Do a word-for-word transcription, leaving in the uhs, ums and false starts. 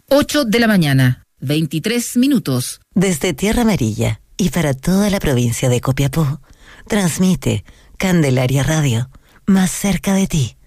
ocho de la mañana, veintitrés minutos. Desde Tierra Amarilla y para toda la provincia de Copiapó, transmite Candelaria Radio, más cerca de ti.